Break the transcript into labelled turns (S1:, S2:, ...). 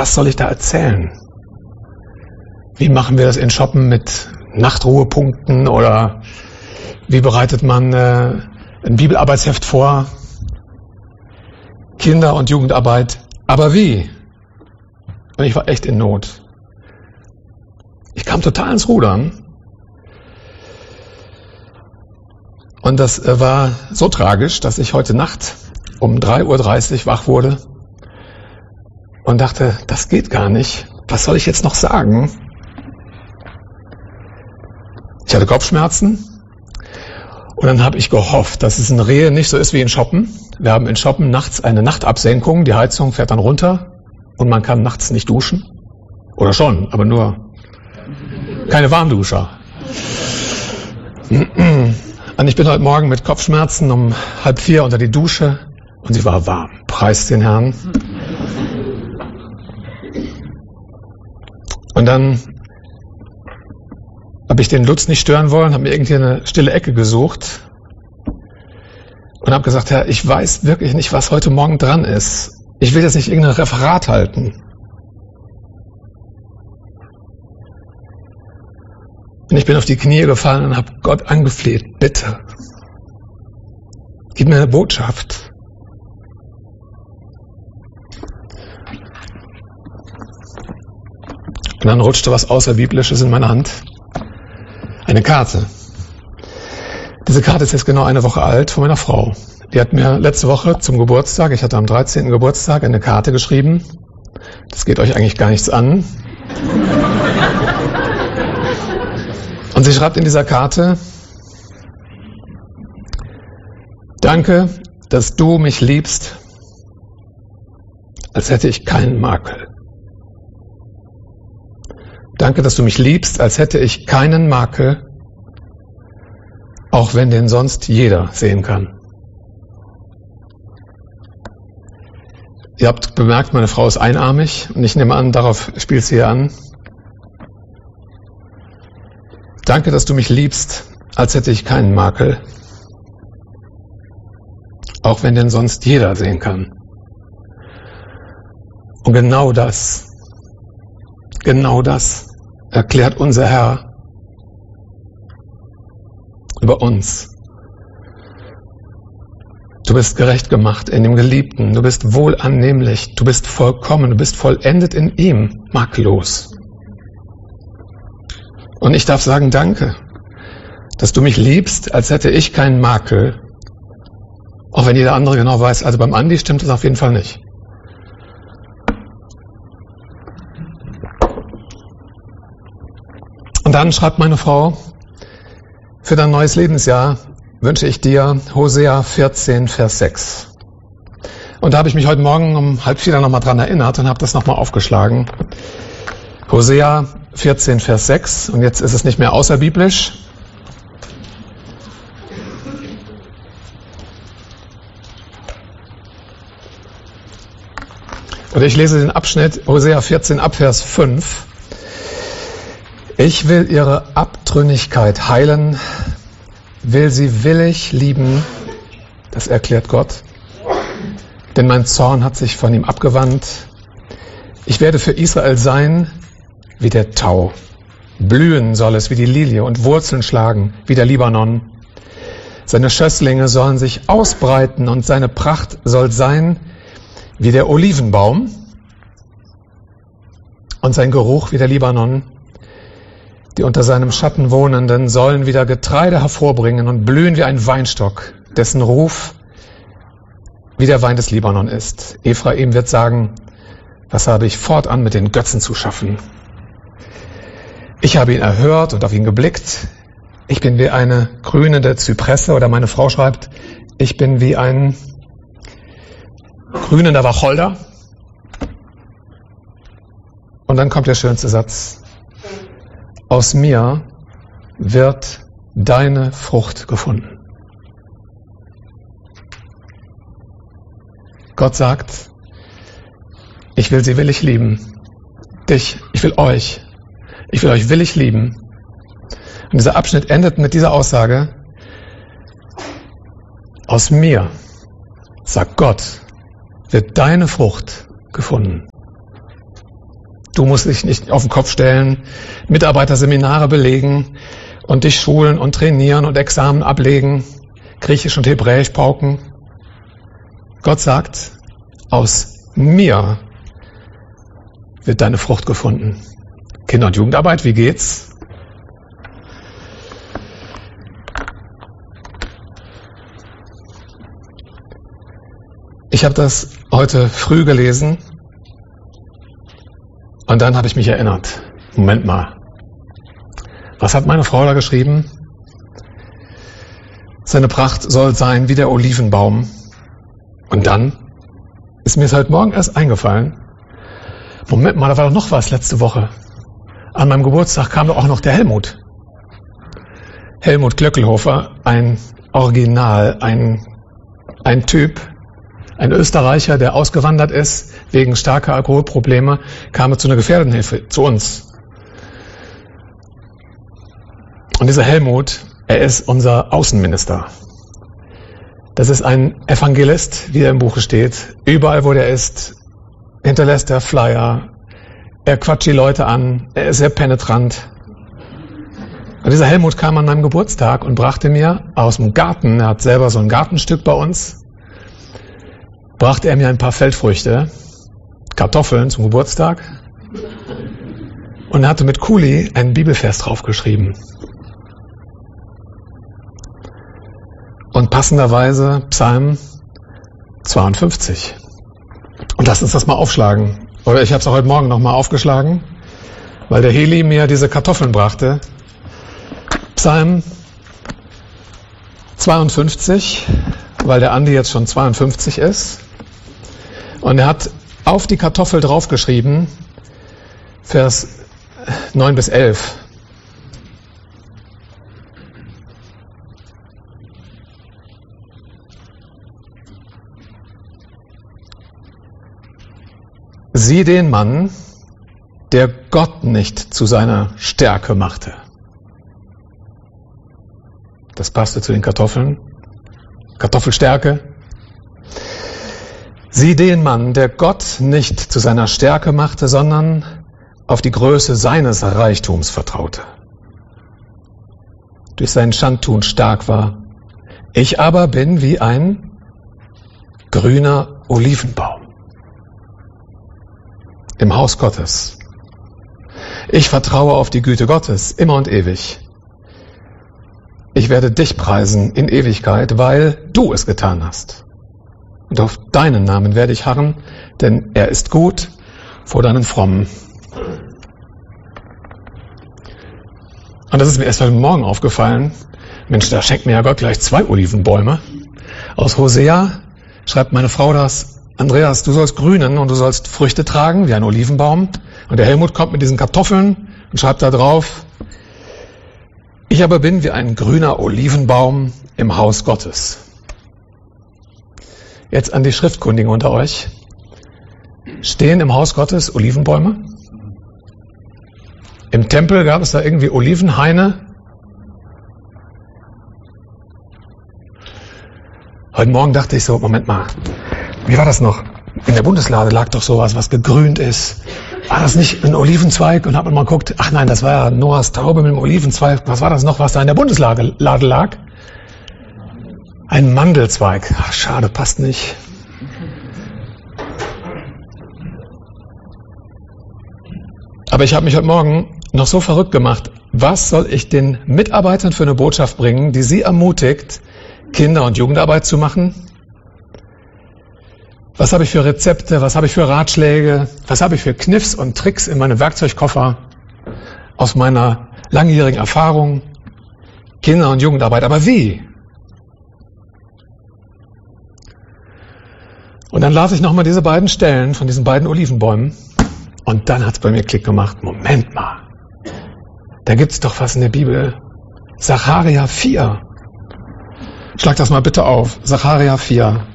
S1: was soll ich da erzählen? Wie machen wir das in Shoppen mit Nachtruhepunkten oder wie bereitet man ein Bibelarbeitsheft vor? Kinder- und Jugendarbeit. Aber wie? Und ich war echt in Not. Ich kam total ins Rudern. Und das war so tragisch, dass ich heute Nacht um 3:30 Uhr wach wurde und dachte, das geht gar nicht. Was soll ich jetzt noch sagen? Ich hatte Kopfschmerzen und dann habe ich gehofft, dass es in Rehe nicht so ist wie in Shoppen. Wir haben in Shoppen nachts eine Nachtabsenkung, die Heizung fährt dann runter und man kann nachts nicht duschen. Oder schon, aber nur keine Warmduscher. Und ich bin heute Morgen mit Kopfschmerzen um 3:30 unter die Dusche und sie war warm. Preis den Herrn. Und dann habe ich den Lutz nicht stören wollen, habe mir irgendwie eine stille Ecke gesucht und habe gesagt, Herr, ich weiß wirklich nicht, was heute Morgen dran ist. Ich will jetzt nicht irgendein Referat halten. Und ich bin auf die Knie gefallen und habe Gott angefleht, bitte, gib mir eine Botschaft. Und dann rutschte was Außerbiblisches in meine Hand. Eine Karte. Diese Karte ist jetzt genau eine Woche alt von meiner Frau. Die hat mir letzte Woche zum Geburtstag, ich hatte am 13. Geburtstag, eine Karte geschrieben. Das geht euch eigentlich gar nichts an. Und sie schreibt in dieser Karte: Danke, dass du mich liebst, als hätte ich keinen Makel. Danke, dass du mich liebst, als hätte ich keinen Makel, auch wenn den sonst jeder sehen kann. Ihr habt bemerkt, meine Frau ist einarmig und ich nehme an, darauf spielt sie hier an. Danke, dass du mich liebst, als hätte ich keinen Makel, auch wenn den sonst jeder sehen kann. Und genau das erklärt unser Herr über uns. Du bist gerecht gemacht in dem Geliebten, du bist wohlannehmlich, du bist vollkommen, du bist vollendet in ihm, makellos. Und ich darf sagen, danke, dass du mich liebst, als hätte ich keinen Makel, auch wenn jeder andere genau weiß, also beim Andi stimmt das auf jeden Fall nicht. Und dann schreibt meine Frau, für dein neues Lebensjahr wünsche ich dir Hosea 14, Vers 6. Und da habe ich mich heute Morgen um 3:30 nochmal dran erinnert und habe das nochmal aufgeschlagen. Hosea 14, Vers 6. Und jetzt ist es nicht mehr außerbiblisch. Und ich lese den Abschnitt Hosea 14 ab Vers 5. Ich will ihre Abtrünnigkeit heilen, will sie willig lieben, das erklärt Gott, denn mein Zorn hat sich von ihm abgewandt. Ich werde für Israel sein wie der Tau, blühen soll es wie die Lilie und Wurzeln schlagen wie der Libanon. Seine Schösslinge sollen sich ausbreiten und seine Pracht soll sein wie der Olivenbaum und sein Geruch wie der Libanon. Die unter seinem Schatten Wohnenden sollen wieder Getreide hervorbringen und blühen wie ein Weinstock, dessen Ruf wie der Wein des Libanon ist. Ephraim wird sagen, was habe ich fortan mit den Götzen zu schaffen? Ich habe ihn erhört und auf ihn geblickt. Ich bin wie eine grünende Zypresse, oder meine Frau schreibt, ich bin wie ein grünender Wacholder. Und dann kommt der schönste Satz. Aus mir wird deine Frucht gefunden. Gott sagt, ich will sie willig lieben. Dich, ich will euch willig lieben. Und dieser Abschnitt endet mit dieser Aussage, aus mir, sagt Gott, wird deine Frucht gefunden. Du musst dich nicht auf den Kopf stellen, Mitarbeiterseminare belegen und dich schulen und trainieren und Examen ablegen, Griechisch und Hebräisch pauken. Gott sagt, aus mir wird deine Frucht gefunden. Kinder- und Jugendarbeit, wie geht's? Ich habe das heute früh gelesen und dann habe ich mich erinnert. Moment mal, was hat meine Frau da geschrieben? Seine Pracht soll sein wie der Olivenbaum. Und dann ist mir es heute Morgen erst eingefallen. Moment mal, da war doch noch was letzte Woche. An meinem Geburtstag kam doch auch noch der Helmut. Helmut Glöckelhofer, ein Original, ein Typ, ein Österreicher, der ausgewandert ist, wegen starker Alkoholprobleme, kam zu einer Gefährdenhilfe, zu uns. Und dieser Helmut, er ist unser Außenminister. Das ist ein Evangelist, wie er im Buche steht. Überall, wo der ist, hinterlässt er Flyer. Er quatscht die Leute an. Er ist sehr penetrant. Und dieser Helmut kam an meinem Geburtstag und brachte mir aus dem Garten, er hat selber so ein Gartenstück bei uns, brachte er mir ein paar Feldfrüchte, Kartoffeln zum Geburtstag und er hatte mit Kuli einen Bibelvers draufgeschrieben. Und passenderweise Psalm 52. Und lass uns das mal aufschlagen. Oder ich habe es auch heute Morgen nochmal aufgeschlagen, weil der Heli mir diese Kartoffeln brachte. Psalm 52, weil der Andi jetzt schon 52 ist. Und er hat auf die Kartoffel draufgeschrieben, Vers 9 bis 11. Sieh den Mann, der Gott nicht zu seiner Stärke machte. Das passte zu den Kartoffeln. Kartoffelstärke. Sieh den Mann, der Gott nicht zu seiner Stärke machte, sondern auf die Größe seines Reichtums vertraute. Durch sein Schandtun stark war. Ich aber bin wie ein grüner Olivenbaum im Haus Gottes. Ich vertraue auf die Güte Gottes immer und ewig. Ich werde dich preisen in Ewigkeit, weil du es getan hast. Und auf deinen Namen werde ich harren, denn er ist gut vor deinen Frommen. Und das ist mir erst heute Morgen aufgefallen. Mensch, da schenkt mir ja Gott gleich 2 Olivenbäume. Aus Hosea schreibt meine Frau das: Andreas, du sollst grünen und du sollst Früchte tragen wie ein Olivenbaum. Und der Helmut kommt mit diesen Kartoffeln und schreibt da drauf: Ich aber bin wie ein grüner Olivenbaum im Haus Gottes. Jetzt an die Schriftkundigen unter euch. Stehen im Haus Gottes Olivenbäume? Im Tempel gab es da irgendwie Olivenhaine? Heute Morgen dachte ich so, Moment mal, wie war das noch? In der Bundeslade lag doch sowas, was gegrünt ist. War das nicht ein Olivenzweig? Und hat man mal geguckt, ach nein, das war ja Noahs Taube mit dem Olivenzweig. Was war das noch, was da in der Bundeslade lag? Ein Mandelzweig. Ach, schade, passt nicht. Aber ich habe mich heute Morgen noch so verrückt gemacht. Was soll ich den Mitarbeitern für eine Botschaft bringen, die sie ermutigt, Kinder- und Jugendarbeit zu machen? Was habe ich für Rezepte? Was habe ich für Ratschläge? Was habe ich für Kniffs und Tricks in meinem Werkzeugkoffer aus meiner langjährigen Erfahrung? Kinder- und Jugendarbeit. Aber wie? Und dann las ich nochmal diese beiden Stellen von diesen beiden Olivenbäumen. Und dann hat es bei mir Klick gemacht. Moment mal. Da gibt es doch was in der Bibel. Sacharja 4. Schlag das mal bitte auf. Sacharja 4.